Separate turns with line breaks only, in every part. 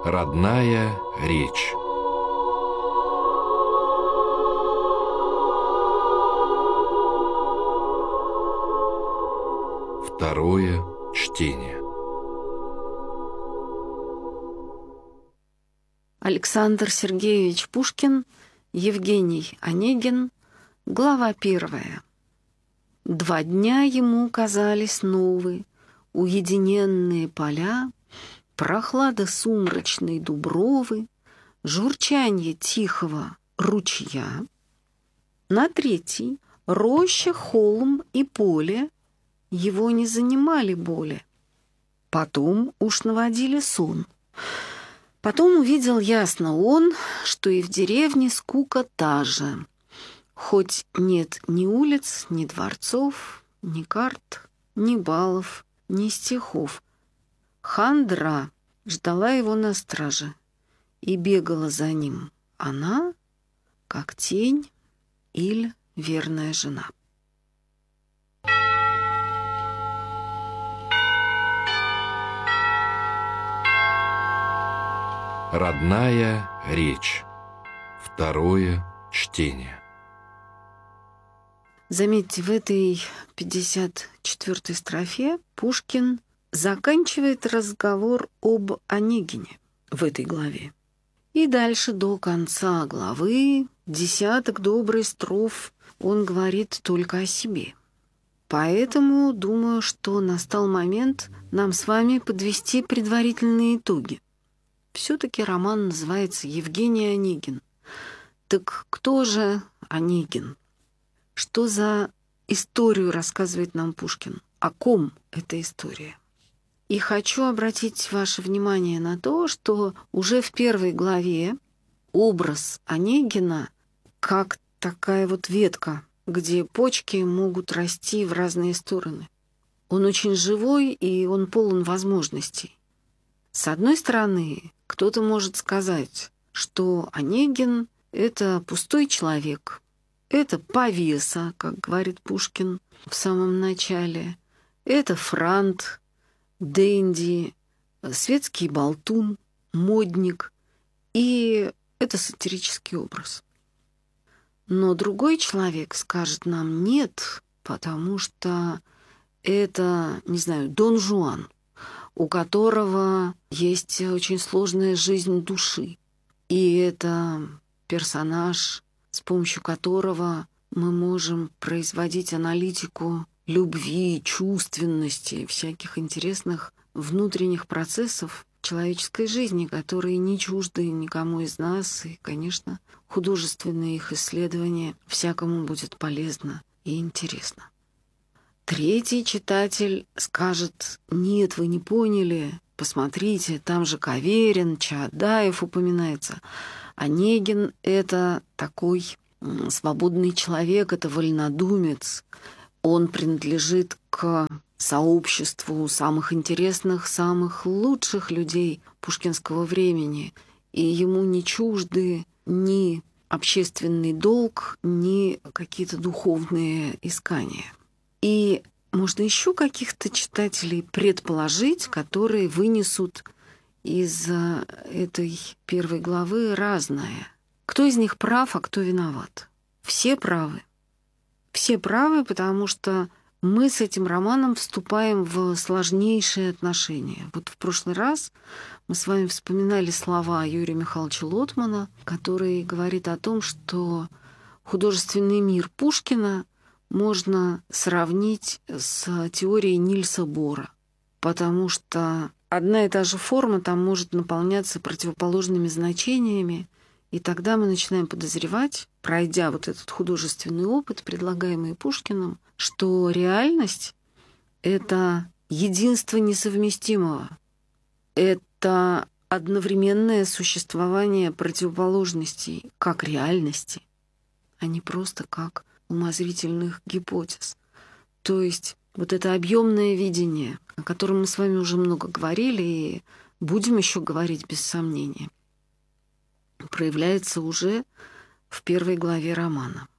Родная речь. Второе чтение.
Александр Сергеевич Пушкин, Евгений Онегин, глава 1. 2 дня ему казались новы, уединенные поля, прохлада сумрачной дубровы, журчанье тихого ручья. На 3 роща, холм и поле его не занимали боли. Потом уж наводили сон. Потом увидел ясно он, что и в деревне скука та же. Хоть нет ни улиц, ни дворцов, ни карт, ни балов, ни стихов. Хандра ждала его на страже и бегала за ним. Она, как тень или верная жена.
Родная речь. Второе чтение.
Заметьте, в этой 54-й строфе Пушкин заканчивает разговор об Онегине в этой главе. И дальше до конца главы, десяток добрых строф, он говорит только о себе. Поэтому думаю, что настал момент нам с вами подвести предварительные итоги. Все-таки роман называется «Евгений Онегин». Так кто же Онегин? Что за историю рассказывает нам Пушкин? О ком эта история? И хочу обратить ваше внимание на то, что уже в 1 главе образ Онегина как такая вот ветка, где почки могут расти в разные стороны. Он очень живой, и он полон возможностей. С одной стороны, кто-то может сказать, что Онегин — это пустой человек, это повеса, как говорит Пушкин в самом начале, это франт, денди, светский болтун, модник, и это сатирический образ. Но другой человек скажет нам нет, потому что это, не знаю, Дон Жуан, у которого есть очень сложная жизнь души. И это персонаж, с помощью которого мы можем производить аналитику любви, чувственности, всяких интересных внутренних процессов человеческой жизни, которые не чужды никому из нас. И, конечно, художественное их исследование всякому будет полезно и интересно. Третий читатель скажет: нет, вы не поняли, посмотрите, там же Каверин, Чаадаев упоминается. Онегин — это такой свободный человек, это вольнодумец. Он принадлежит к сообществу самых интересных, самых лучших людей пушкинского времени, и ему не чужды ни общественный долг, ни какие-то духовные искания. И можно еще каких-то читателей предположить, которые вынесут из этой 1 главы разное. Кто из них прав, а кто виноват? Все правы. Все правы, потому что мы с этим романом вступаем в сложнейшие отношения. Вот в прошлый раз мы с вами вспоминали слова Юрия Михайловича Лотмана, который говорит о том, что художественный мир Пушкина можно сравнить с теорией Нильса Бора, потому что одна и та же форма там может наполняться противоположными значениями, и тогда мы начинаем подозревать, пройдя вот этот художественный опыт, предлагаемый Пушкиным, что реальность — это единство несовместимого, это одновременное существование противоположностей как реальности, а не просто как умозрительных гипотез. То есть вот это объемное видение, о котором мы с вами уже много говорили и будем еще говорить без сомнения, проявляется уже в 1 главе романа.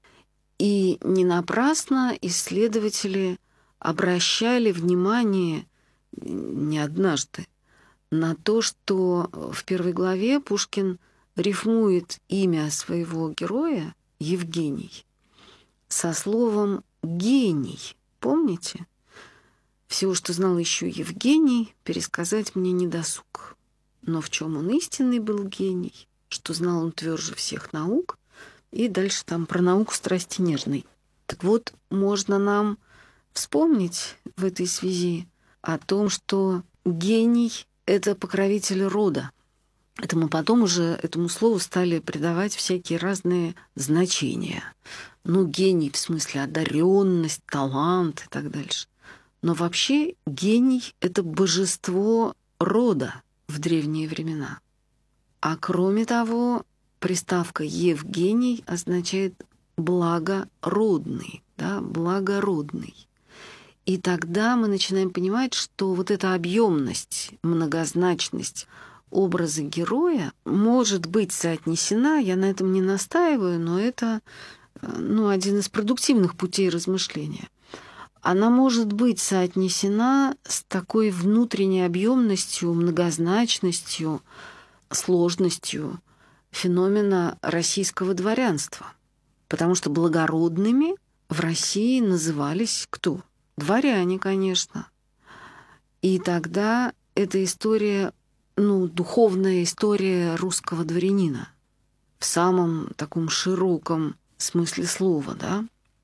И не напрасно исследователи обращали внимание не однажды на то, что в первой главе Пушкин рифмует имя своего героя, Евгений, со словом «гений». Помните? Всего, что знал еще Евгений, пересказать мне не досуг. Но в чем он истинный был гений, что знал он тверже всех наук, и дальше там про науку страсти нежной. Так вот, можно нам вспомнить в этой связи о том, что гений — это покровитель рода. Это мы потом уже этому слову стали придавать всякие разные значения. Ну, гений в смысле одаренность, талант и так дальше. Но вообще гений — это божество рода в древние времена. А кроме того, приставка «Евгений» означает «благородный», да, «благородный». И тогда мы начинаем понимать, что вот эта объемность, многозначность образа героя может быть соотнесена, я на этом не настаиваю, но это один из продуктивных путей размышления. Она может быть соотнесена с такой внутренней объемностью, многозначностью, сложностью феномена российского дворянства. Потому что благородными в России назывались кто? Дворяне, конечно. И тогда эта история, духовная история русского дворянина в самом таком широком смысле слова, да?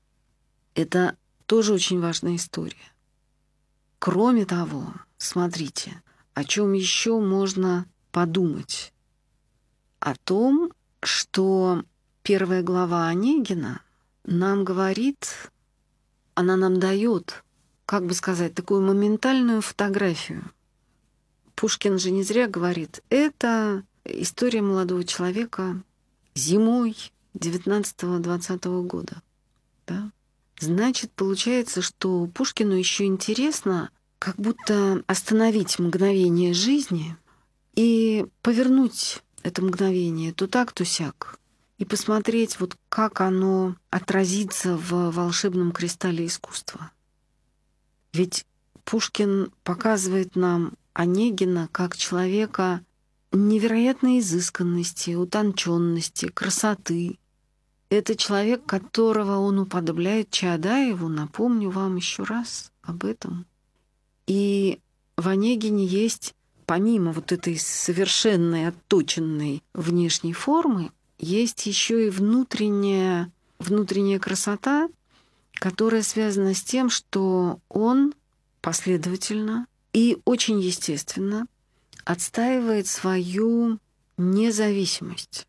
Это тоже очень важная история. Кроме того, смотрите, о чем еще можно подумать? О том, что первая глава Онегина нам говорит, она нам дает, как бы сказать, такую моментальную фотографию. Пушкин же не зря говорит, это история молодого человека зимой 19-20 года. Да? Значит, получается, что Пушкину еще интересно как будто остановить мгновение жизни и повернуть это мгновение то так, то сяк, и посмотреть, вот как оно отразится в волшебном кристалле искусства. Ведь Пушкин показывает нам Онегина как человека невероятной изысканности, утонченности, красоты. Это человек, которого он уподобляет Чаадаеву, напомню вам еще раз об этом. И в Онегине есть, помимо вот этой совершенной, отточенной внешней формы, есть еще и внутренняя красота, которая связана с тем, что он последовательно и очень естественно отстаивает свою независимость.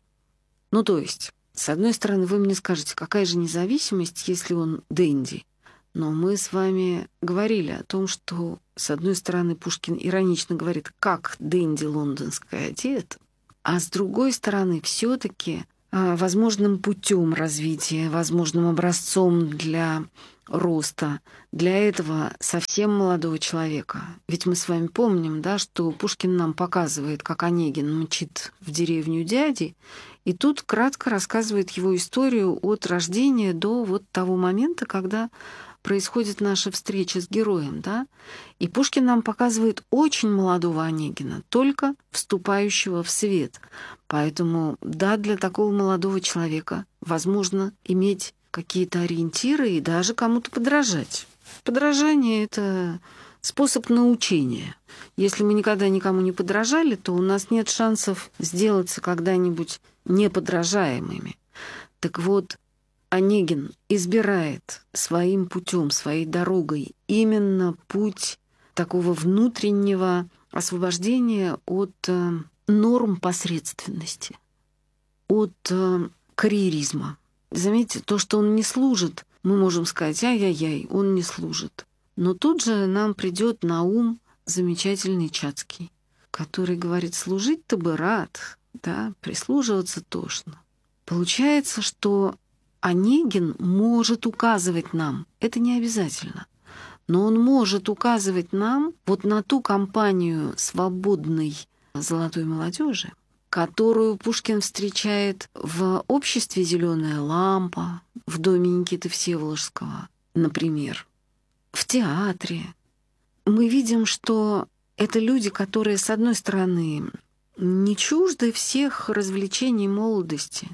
То есть, с одной стороны, вы мне скажете, какая же независимость, если он денди? Но мы с вами говорили о том, что, с одной стороны, Пушкин иронично говорит, как денди лондонская одет, а с другой стороны, все-таки возможным путем развития, возможным образцом для роста, для этого совсем молодого человека. Ведь мы с вами помним, да, что Пушкин нам показывает, как Онегин мчит в деревню дяди, и тут кратко рассказывает его историю от рождения до вот того момента, когда происходит наша встреча с героем, да? И Пушкин нам показывает очень молодого Онегина, только вступающего в свет. Поэтому, да, для такого молодого человека возможно иметь какие-то ориентиры и даже кому-то подражать. Подражание — это способ научения. Если мы никогда никому не подражали, то у нас нет шансов сделаться когда-нибудь неподражаемыми. Так вот, Онегин избирает своим путем, своей дорогой именно путь такого внутреннего освобождения от норм посредственности, от карьеризма. Заметьте, то, что он не служит, мы можем сказать, ай-яй-яй, он не служит. Но тут же нам придет на ум замечательный Чацкий, который говорит, служить-то бы рад, да, прислуживаться тошно. Получается, что Онегин может указывать нам, это не обязательно, но он может указывать нам вот на ту компанию свободной золотой молодежи, которую Пушкин встречает в обществе «Зеленая лампа», в доме Никиты Всеволожского, например, в театре. Мы видим, что Это люди, которые, с одной стороны, не чужды всех развлечений молодости.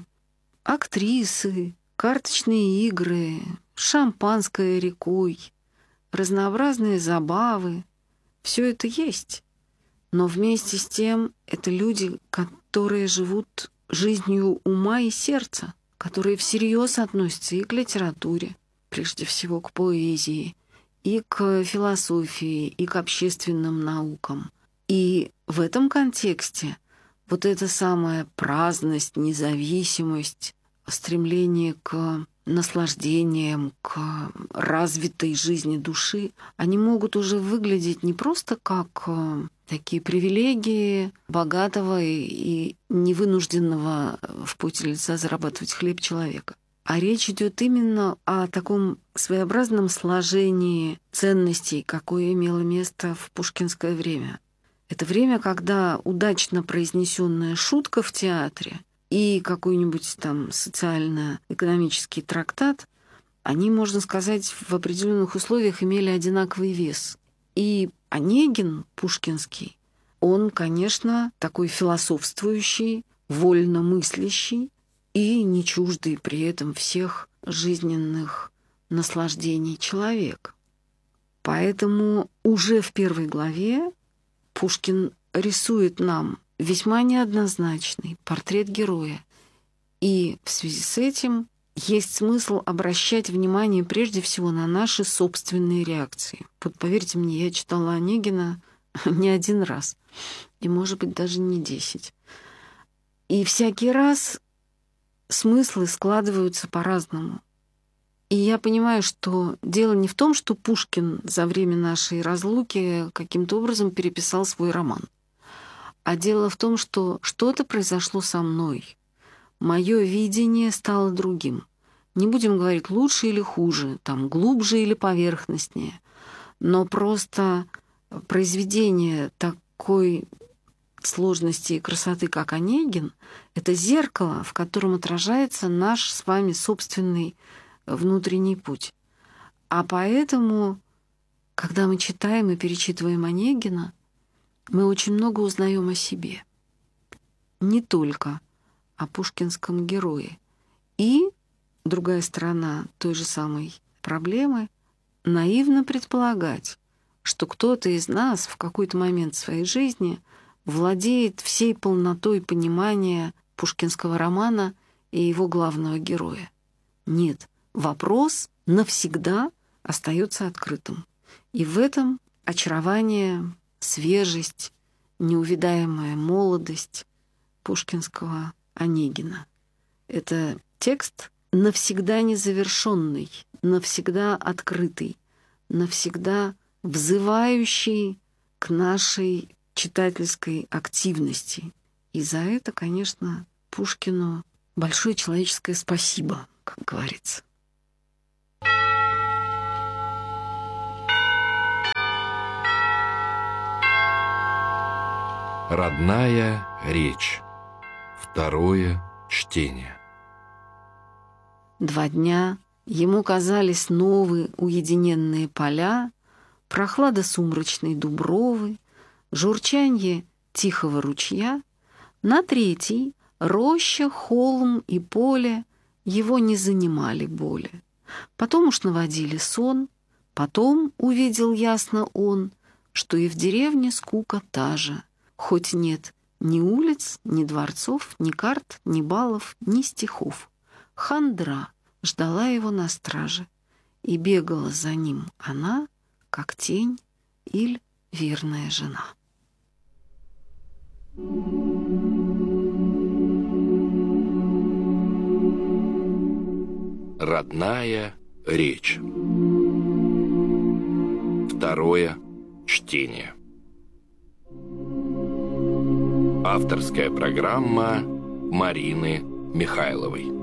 Актрисы, карточные игры, шампанское рекой, разнообразные забавы. Все это есть. Но вместе с тем это люди, которые живут жизнью ума и сердца, которые всерьез относятся и к литературе, прежде всего к поэзии, и к философии, и к общественным наукам. И в этом контексте вот эта самая праздность, независимость, стремление к наслаждениям, к развитой жизни души, они могут уже выглядеть не просто как такие привилегии богатого и невынужденного в поте лица зарабатывать хлеб человека. А речь идет именно о таком своеобразном сложении ценностей, какое имело место в пушкинское время. Это время, когда удачно произнесенная шутка в театре и какой-нибудь там социально-экономический трактат, они, можно сказать, в определенных условиях имели одинаковый вес. И Онегин пушкинский, он, конечно, такой философствующий, вольно мыслящий и не чуждый при этом всех жизненных наслаждений человек. Поэтому уже в первой главе Пушкин рисует нам весьма неоднозначный портрет героя. И в связи с этим есть смысл обращать внимание прежде всего на наши собственные реакции. Вот поверьте мне, я читала Онегина не один раз, и, может быть, даже не 10. И всякий раз смыслы складываются по-разному. И я понимаю, что дело не в том, что Пушкин за время нашей разлуки каким-то образом переписал свой роман, а дело в том, что что-то произошло со мной. Мое видение стало другим. Не будем говорить лучше или хуже, там, глубже или поверхностнее, но просто произведение такой сложности и красоты, как Онегин, это зеркало, в котором отражается наш с вами собственный внутренний путь. А поэтому, когда мы читаем и перечитываем Онегина, мы очень много узнаем о себе. Не только о пушкинском герое. И другая сторона той же самой проблемы — наивно предполагать, что кто-то из нас в какой-то момент своей жизни владеет всей полнотой понимания пушкинского романа и его главного героя. Нет, вопрос навсегда остается открытым. И в этом очарование, свежесть, неувядаемая молодость пушкинского Онегина. Это текст навсегда незавершенный, навсегда открытый, навсегда взывающий к нашей читательской активности. И за это, конечно, Пушкину большое человеческое спасибо, как говорится.
Родная речь. Второе чтение.
2 дня ему казались новые уединенные поля, прохлада сумрачной дубровы, журчанье тихого ручья. На 3-й роща, холм и поле его не занимали более. Потом уж наводили сон, потом увидел ясно он, что и в деревне скука та же, хоть нет ни улиц, ни дворцов, ни карт, ни балов, ни стихов. Хандра ждала его на страже, и бегала за ним она, как тень или верная жена.
Родная речь. Второе чтение. Авторская программа Марины Михайловой.